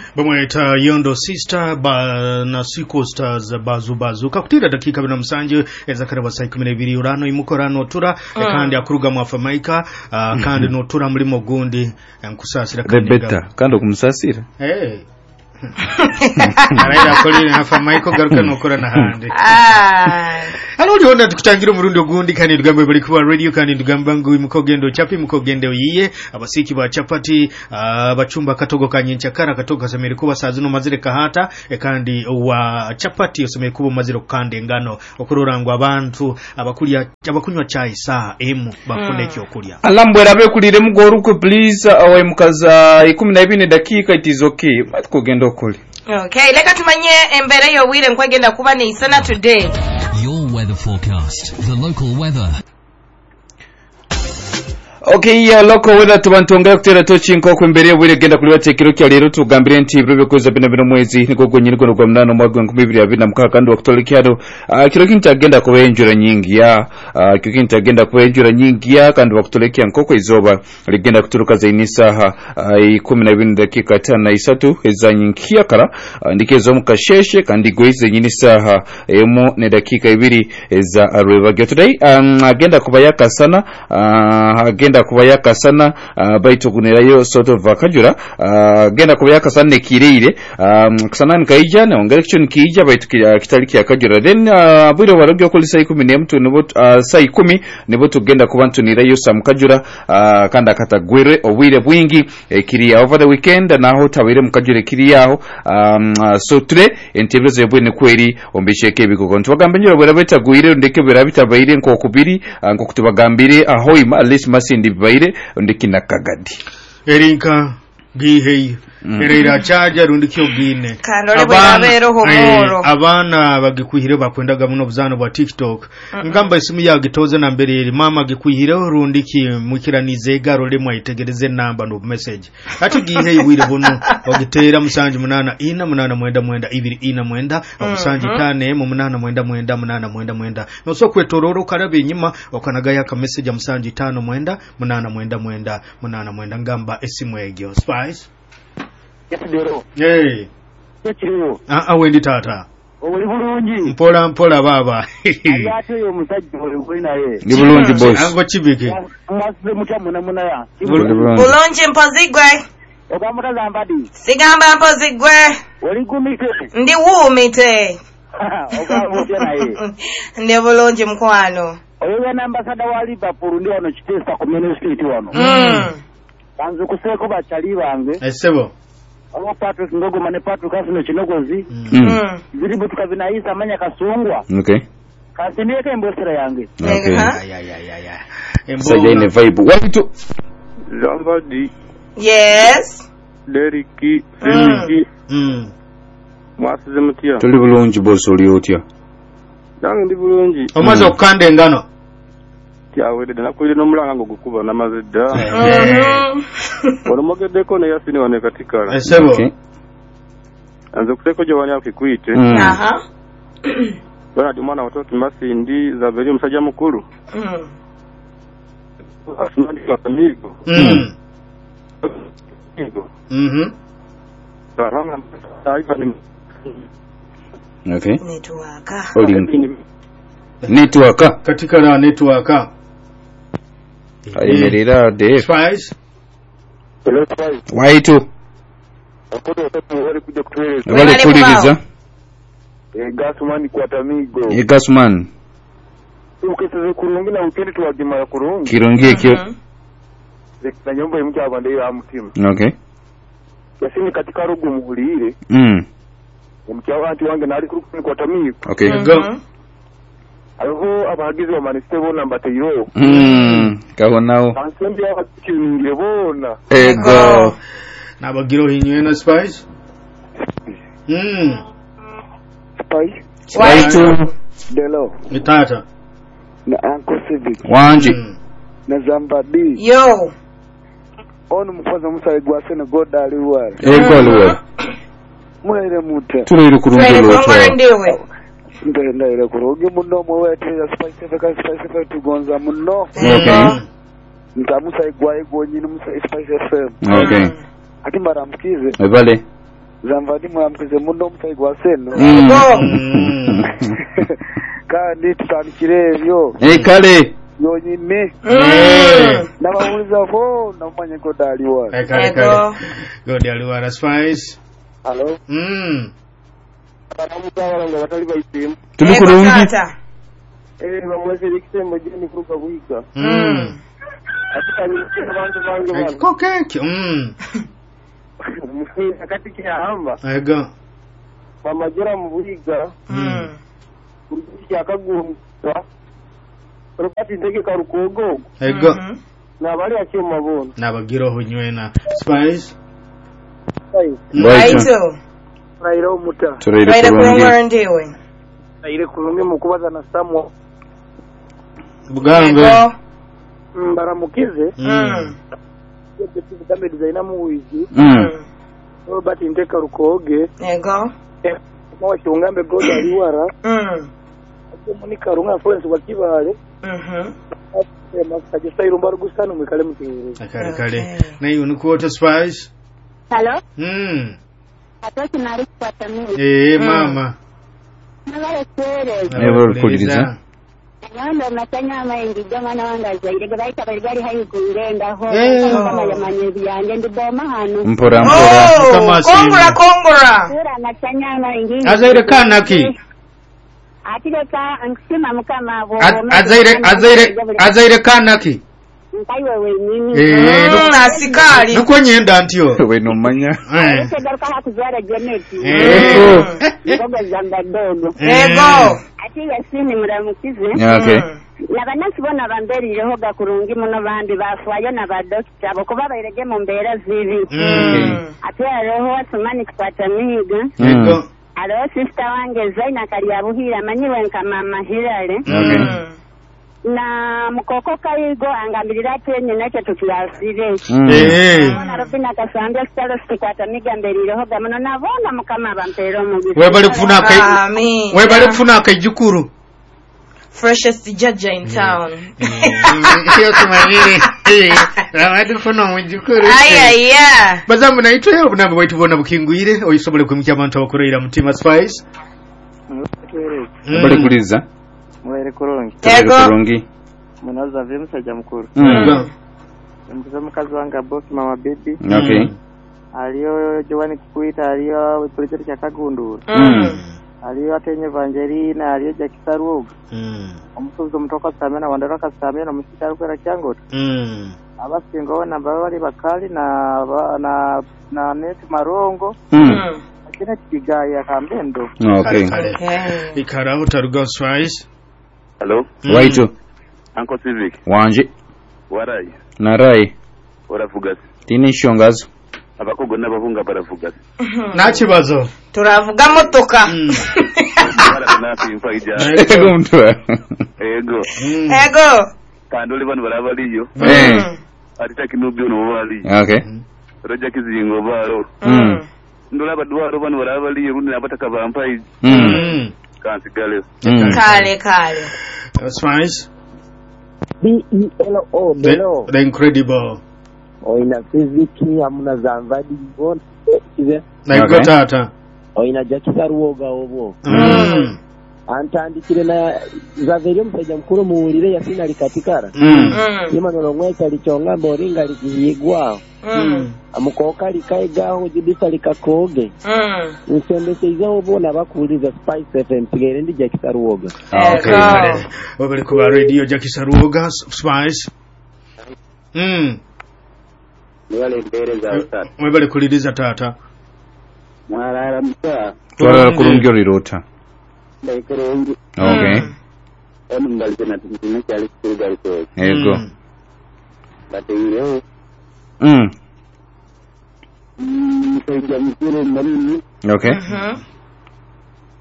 Bamweta Yondo Sister na Siko Stars bazu kakutira dakika bina msanje ezakara basai 12 urano imukorano tura kandi akuruga mu Afamaika kandi no tura mulimo gundi yankusasira kandi beta kandi okumusasira araira koli na Afamaika garuka no kora na hande hano ndiona tukutangira murundo gundi kandi tugambe bali kuba radio kandi tugamba ngo imukogendo chapi mukogendo yiye abasiki ba chapati bachumba katogo kanyincha kara katoga semeri kuba sazino mazire kahata kandi wa chapati oseme kuba mazire kande ngano okurorangwa abantu abakunywa chai saa emu bafune kyo kulya alambwera be kulire mugoruko please awe mukaza 12 dakika it is okay batukogendo okuli. Okay, leka tumanye embere yo wire nkwagenda kuba ni sana today. Your weather forecast, the local weather. Okay, ya local weather tubantongera kutera tochinko kwembere wire genda kuli batekero kya lero tugambire nti ibyo koza bino mwezi niko gonyine ko kwa mnano mwaka 2026 kandi wakutolikyado kiro kintagenda ko benjura nyingi ya kiro kintagenda ko benjura nyingi ya kandi wakutolekya nkoko izoba ligenda kuturuka zaini saha 12 dakika 5 ezanyinkia kala ndikezo mukasheshe kandi goize nyini saha emo ne dakika 2 za arweba today agenda kubayaka sana agenda kubayaka sana baitugunirayo soto vakajura genda kubayaka sana nekireire kusana nkaija na ongera kicho nikija baitu kitaliki yakajura then bwiro barogyo kuli saa 10 nebo saa 10 nebo tugenda kubantunirayo samkajura kanda katagwire obwire bwingi kiriya over the weekend naho tabire mukajure kiriyaho so today entebeze bwene kweri ombesheke bikogo ntwagambe nyoro bwera betagwire ndeke bwera bitabaire nko kubiri nko kutubagambire ahoima at least masindi baire ndikina kagadi erinka gihei erira chaja rundikyo gine abana bagikuhire bakwendaga muno buzano bwa TikTok ngamba isimu ya gitoze na mbere mama gikuhire rundiki mukiranize garole mwayitegereze namba no message ati gihei wire bono ogitera musanje 8 omusanje 5 mu 8 no so kwetororo karabe nyima okanagaya ka message musanje 5 ngamba esimu egyo spice Yatudero. Hey. Yakiriwo. Wendi tata. Oli bulungi. Mpola baba. Ayate yo musajja oli kwina ye. Ni bulungi boss. Ango chibike. Mwasize muna ya. Bulungi mpozigwe. Ogamura zambadi. Sigamba mpozigwe. Oli gumite. Ndi wuumite. Ogamura na ye. Ndi bulungi mkwano. Oyo na ambassador wa Liverpool ndi ono kitesa community street wano. Banze kuseko bachali bange. Esebo. Abo Patrick Ngogo mane Patrick asino chinogozi. Ziribu tukavinaisa manya kasungwa. Okay. Kasinieke mbosera yange. Okay. Ya. Saja ine vibe. Watu Zambadi. Yes. Deriki. Mwasize mutia. Tuli bulungi boss oli otya. Nange ndi bulungi. Omaze okukanda ngano. Kyawede nakulira nomulanga ngo gukuba namazedda. Olumogedeko ne yasini wane katikala. Esebo. Okay. Anze kuteko je wani akikuite. Aha. Bana di mwana watoto masindi za beli msajja mukuru. Asimani kwa amigo. Saranga taifa ni. Okay. Network. Katika na network. Ayimerera de Spice. Waitu. Wale kuliriza. Gasman kwa tamigo. Gasman. Ukeseze kurungi na ukende tuwagima ya kurungi. Kirungi kyo. Na nyomba imja abande ya mutima. Okay. Yasini katika rugu muhulire. Mchawa anti wange nari kurungi kwa tamigo. Okay. Go. Aho abagize wa manistebo namba teyo. Kabonao. Ansembi ya kininge bona. Ego. Nabagiro hinywe na Spice. Spice. Waitu. Delo. Mitata. Na Uncle Civic. Wanji. Na Zambadi. Yo. Onu mkwaza musa gwase na godali wale. Ego luwe. Mwere muta. Tule kurungi lotwa. Ndenda ile kuroge muno mwete ya Spice FM tugonza muno. Okay. Ntamusa igwaye gonyine musa Spice FM. Okay. Ati mbaramkize. Vale. Zamvadi mwamkize muno mutayigwa seno. Kandi tutandikire ebyo. Kale. Yonyine. Nabawuliza ko namanye ko daliwa. Kale. Go daliwa Spice. Hello. Baramutabara ngo batali bayitimu. Tuli kurungi. Bamwese ikisembo jeni kuruka buika. Kokeke. Akati kihamba. Ego. Bamagera mu buhiga. Kurukisi akagumba. Rupati ndege karukogo. Ego. Nabali akima bona. Nabagiro hunywena. Spice. Aito. Rairo muta. Raira kurunga ndiwe. Raira kurunga mukubaza na Samuel. Bugambe. Baramukize. Yebiti kame designer mu wizi. Robert ndeka rukoge. Ego. Mwa shungambe goda aliwara. Muni karunga friends wa kibale. Makajisa irumba rugusano mwikale mutiri. Kale. Na hiyo ni kuota Spice. Hello? Atoki nari kupata mimi. Mama. Nagare kwere. Never kuliriza. Nando natanya maingi jamana wanga zaire gaita bali hayi kungenda ho kama yamanye byange ndiboma hano. Mpora. Kama Kongora. Sura natanya maingi. Azaire kanaki. Atireka ankisema mukama abo. Azaire kanaki. Ntaiwe wenyini. Asikali. Nuko nyenda ntio. We no manya. Garuka hakuzara Janeti. Ngoga zanga dogo. Ego. Ati yasini muramukize. Okay. Nabanasi bona bamberi hoga kurungi muno bandi bafwayo na badokita abo kuba bayirege mu mbera zibi. Ati aroho asumani kupata miga. Ego. Alo sister wange Zaina Kaliabuhira manyiwe nka mama Hilale. Okay. Na mukoko kayigo angambirira tenye nacho tukiyasire. Mwana Robina kasambya stalo sikwata miga mberi hoga muno nabona mukama bampero mugizi. Webale kufuna kajukuru. Freshest judge in town. Hiyo tumanyire. Ramadi kufuna mujukuru. Aya. Bazamu na ito yo nabo bayitubona bukingwire oyisobole kumikya abantu abakorera mutima Spice. Bale kuliza. Mwere kurungi. Kurungi. Munaza vye musajja mukuru. Mkuza mukazi wanga boss mama baby. Okay. Aliyo Joani Kuita aliyo project ya Kagundura. Aliyo atenye Evangelina aliyo Jakisaruoga. Omusuzo mutoka Samena wandaraka Samena musitaro kwera Kyangota. Abasingo na bali bakali na net marongo. Akina kigaya kambendo. Okay. Ikara utaruga Spice. Hello. Waito. Uncle Civic. Wanje. Warai. Narai. Orafugasi. Tini shongazo. Abakogo n'abahunga barafugasi. Nakibazo. Turavuga motoka. Ego mtwa. Ego. Kandoli bano barabaliyo. Atita kinubi ono bali. Okay. Roja kizingo balo. Ndola badwaro bano barabaliyo rundi nabataka vampire. Kansigale. Kale. Spice. BELO Belo. The incredible. Oina fiziki amuna Zamvadi bona. Na gotata. Oina Jakisaruoga obo. Antandikire na Zaverio msajja mkuru muulire yasina likatikara. Yima nolongweka lichonga boringa likihigwa. Amukoka likaigaho jibisa likakoge. Nsembese izao bona bakuuliza Spice FM tigere ndi Jakisaruoga. Okay. Wabali kuba radio Jakisaruoga Spice. Niwale mbere za utata. Wabali kuliriza tata. Mwarara mta. Twala kurungi rirota. Kurungi. Okay. Ngalite na tumine cyali kuruga ko. Ego. Bateyiro. Msajja mkuru marini. Okay.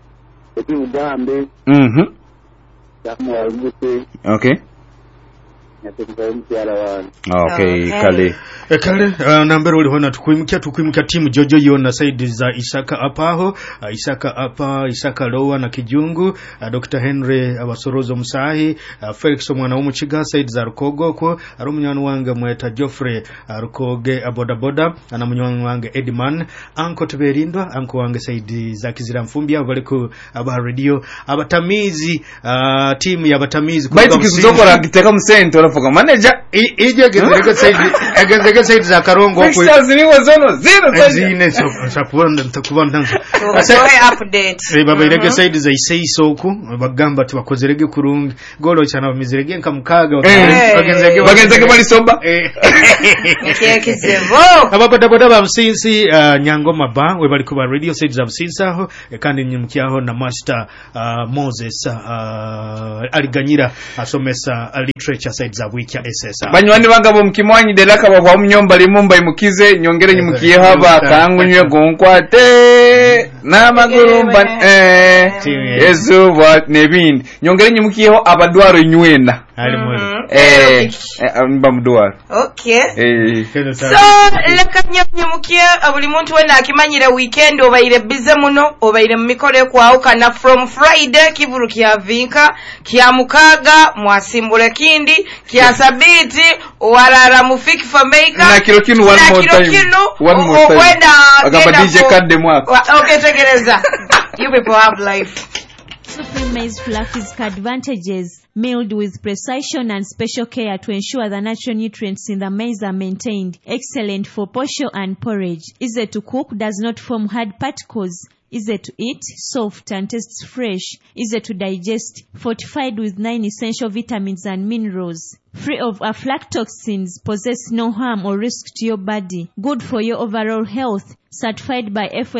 Eti ugambe. Damu albute. Okay. Natumba mpiara wana. Okay, kale. Kale nambero uli hona tukuimukia timu Jojo yona saidi za Isaka apaho, Isaka Lowa na Kijungu, Dr. Henry Abasorozo Musahi, Felix Omwana Umuchiga saidi za Rukogo kwa Arumunyanu wange mweta Geoffrey Rukoge Abodaboda, Anamunyanu wange Edman, Anko Tuberindwa, Anko wange saidi za Kizira Mfumbia, Valiku Aba Radio, Abatamizi, timu ya Abatamizi Baitu kisuzokora kiteka msenti wanafoka manager. Ije agenzega saidi za Karongo kwa ziniwa zono zine sapuanda ntakubanda update baba irege saidi za Isei Soko bagamba tubakozerege kurungi golo cyana bamizirege nkamukaga bagenzege bali somba kizevo ababodaboda ba Msinsi Nyangoma ba we bali kuba radio saidi za Msinsi aho kandi nyimukyaho na master Moses aliganyira asomesa literature saidi za Wiki SSR banywani bangabo mkimwanyi delaka bava mnyomba limumba imukize nyongere nyimukiye haba kangunywe gonkwate na magurumba ezuba nebindi nyongere nyimukiyeho abadwaro inywena mba mudwaro okay so leka nyimukiye abuli muntu wena akimanyire weekend obaire bize muno obaire mumikole kwaukana from Friday kivuru kyavinka kya mukaga mwasimbule kindi kya sabiti warara mufiki fameka na kilo kinu one more time akaba DJ kande mwaka okay tegereza you people have life. Supreme Maize Fluff is advantages milled with precision and special care to ensure the natural nutrients in the maize are maintained. Excellent for posho and porridge. Easy to cook, does not form hard particles. Easy to eat, soft and tastes fresh. Easy to digest, fortified with 9 essential vitamins and minerals. Free of aflatoxins, possess no harm or risk to your body. Good for your overall health. Certified by FSC.